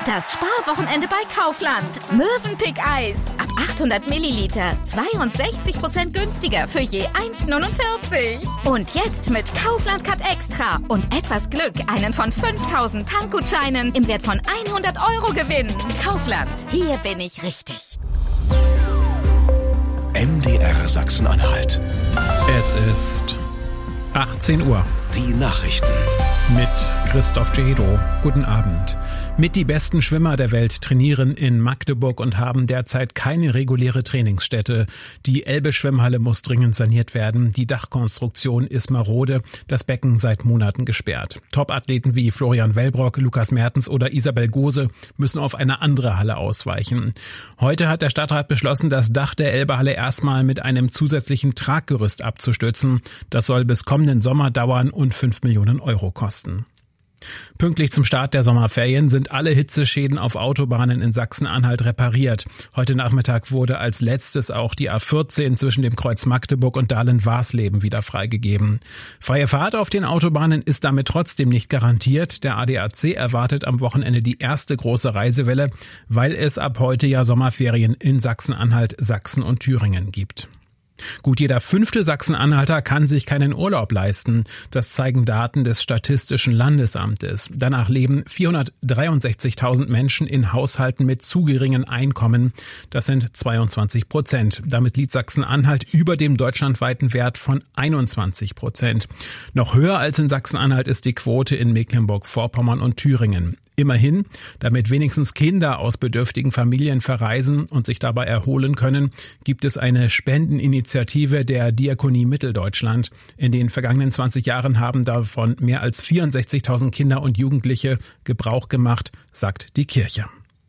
Das Sparwochenende bei Kaufland. Mövenpick-Eis. Ab 800 Milliliter. 62% günstiger für je 1,49. Und jetzt mit Kaufland Cut Extra und etwas Glück einen von 5000 Tankgutscheinen im Wert von 100 € gewinnen. Kaufland. Hier bin ich richtig. MDR Sachsen-Anhalt. Es ist 18 Uhr. Die Nachrichten. Mit Christoph Cedo. Guten Abend. Mit die besten Schwimmer der Welt trainieren in Magdeburg und haben derzeit keine reguläre Trainingsstätte. Die Elbe-Schwimmhalle muss dringend saniert werden. Die Dachkonstruktion ist marode, das Becken seit Monaten gesperrt. Top-Athleten wie Florian Wellbrock, Lukas Mertens oder Isabel Gose müssen auf eine andere Halle ausweichen. Heute hat der Stadtrat beschlossen, das Dach der Elbe-Halle erstmal mit einem zusätzlichen Traggerüst abzustützen. Das soll bis kommenden Sommer dauern und 5 Millionen € kosten. Pünktlich zum Start der Sommerferien sind alle Hitzeschäden auf Autobahnen in Sachsen-Anhalt repariert. Heute Nachmittag wurde als letztes auch die A14 zwischen dem Kreuz Magdeburg und Dahlen-Warsleben wieder freigegeben. Freie Fahrt auf den Autobahnen ist damit trotzdem nicht garantiert. Der ADAC erwartet am Wochenende die erste große Reisewelle, weil es ab heute ja Sommerferien in Sachsen-Anhalt, Sachsen und Thüringen gibt. Gut jeder 5. Sachsen-Anhalter kann sich keinen Urlaub leisten. Das zeigen Daten des Statistischen Landesamtes. Danach leben 463.000 Menschen in Haushalten mit zu geringen Einkommen. Das sind 22%. Damit liegt Sachsen-Anhalt über dem deutschlandweiten Wert von 21%. Noch höher als in Sachsen-Anhalt ist die Quote in Mecklenburg-Vorpommern und Thüringen. Immerhin, damit wenigstens Kinder aus bedürftigen Familien verreisen und sich dabei erholen können, gibt es eine Spendeninitiative der Diakonie Mitteldeutschland. In den vergangenen 20 Jahren haben davon mehr als 64.000 Kinder und Jugendliche Gebrauch gemacht, sagt die Kirche.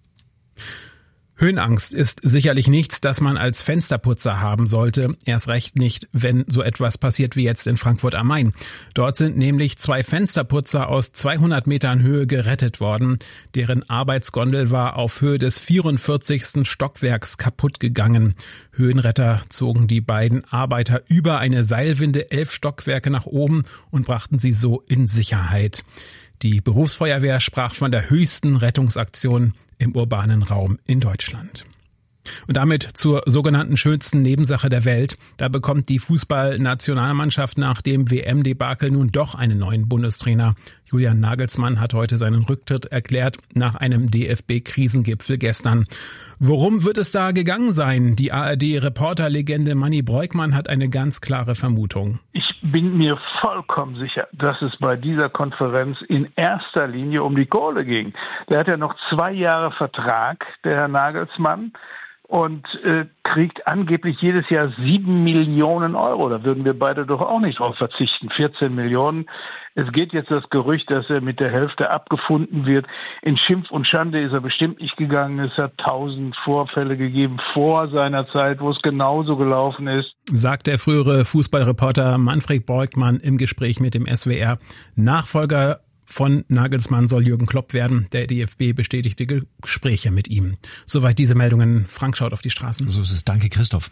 Höhenangst ist sicherlich nichts, das man als Fensterputzer haben sollte. Erst recht nicht, wenn so etwas passiert wie jetzt in Frankfurt am Main. Dort sind nämlich 2 Fensterputzer aus 200 Metern Höhe gerettet worden. Deren Arbeitsgondel war auf Höhe des 44. Stockwerks kaputt gegangen. Höhenretter zogen die beiden Arbeiter über eine Seilwinde 11 Stockwerke nach oben und brachten sie so in Sicherheit. Die Berufsfeuerwehr sprach von der höchsten Rettungsaktion im urbanen Raum in Deutschland. Und damit zur sogenannten schönsten Nebensache der Welt. Da bekommt die Fußballnationalmannschaft nach dem WM-Debakel nun doch einen neuen Bundestrainer. Julian Nagelsmann hat heute seinen Rücktritt erklärt nach einem DFB-Krisengipfel gestern. Worum wird es da gegangen sein? Die ARD-Reporterlegende Manni Breukmann hat eine ganz klare Vermutung. Ich bin mir vollkommen sicher, dass es bei dieser Konferenz in erster Linie um die Kohle ging. Der hat ja noch 2 Jahre Vertrag, der Herr Nagelsmann, und kriegt angeblich jedes Jahr 7 Millionen €. Da würden wir beide doch auch nicht drauf verzichten. 14 Millionen. Es geht jetzt das Gerücht, dass er mit der Hälfte abgefunden wird. In Schimpf und Schande ist er bestimmt nicht gegangen. Es hat 1000 Vorfälle gegeben vor seiner Zeit, wo es genauso gelaufen ist. Sagt der frühere Fußballreporter Manfred Breukmann im Gespräch mit dem SWR. Nachfolger von Nagelsmann soll Jürgen Klopp werden. Der DFB bestätigte Gespräche mit ihm. Soweit diese Meldungen. Frank schaut auf die Straßen. So ist es. Danke, Christoph.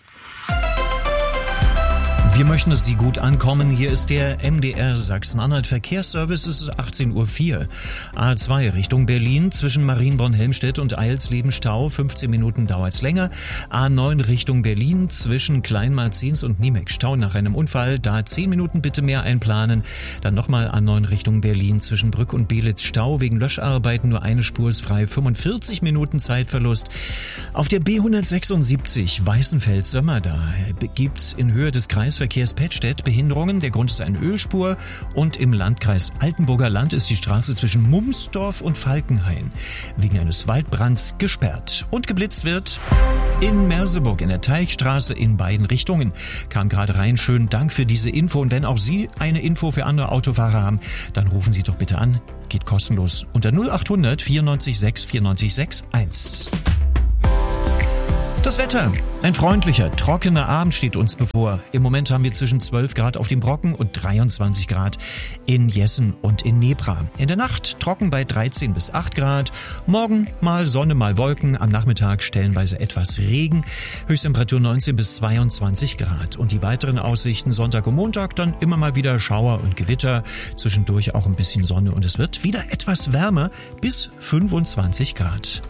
Wir möchten, dass Sie gut ankommen. Hier ist der MDR Sachsen-Anhalt Verkehrsservice. Es ist 18:04 Uhr. A2 Richtung Berlin zwischen Marienborn-Helmstedt und Eilsleben Stau. 15 Minuten dauert's länger. A9 Richtung Berlin zwischen Kleinmarzins und Niemek Stau nach einem Unfall. Da 10 Minuten bitte mehr einplanen. Dann nochmal A9 Richtung Berlin zwischen Brück und Belitz Stau. Wegen Löscharbeiten nur eine Spur ist frei. 45 Minuten Zeitverlust. Auf der B176 Weißenfels-Sömmer, da gibt's in Höhe des Kreisverkehrs Pettstedt Behinderungen. Der Grund ist eine Ölspur und im Landkreis Altenburger Land ist die Straße zwischen Mumsdorf und Falkenhain wegen eines Waldbrands gesperrt. Und geblitzt wird in Merseburg in der Teichstraße in beiden Richtungen. Kam gerade rein. Schönen Dank für diese Info. Und wenn auch Sie eine Info für andere Autofahrer haben, dann rufen Sie doch bitte an. Geht kostenlos unter 0800 94 6 94 6 1. Das Wetter. Ein freundlicher, trockener Abend steht uns bevor. Im Moment haben wir zwischen 12 Grad auf dem Brocken und 23 Grad in Jessen und in Nebra. In der Nacht trocken bei 13 bis 8 Grad. Morgen mal Sonne, mal Wolken. Am Nachmittag stellenweise etwas Regen. Höchsttemperatur 19 bis 22 Grad. Und die weiteren Aussichten Sonntag und Montag dann immer mal wieder Schauer und Gewitter. Zwischendurch auch ein bisschen Sonne und es wird wieder etwas wärmer bis 25 Grad.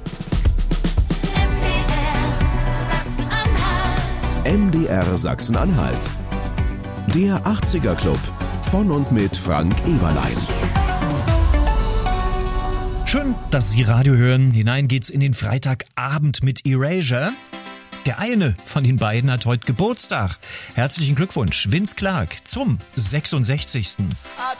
MDR Sachsen-Anhalt. Der 80er Club von und mit Frank Eberlein. Schön, dass Sie Radio hören. Hinein geht's in den Freitagabend mit Erasure. Der eine von den beiden hat heute Geburtstag. Herzlichen Glückwunsch, Vince Clarke, zum 66.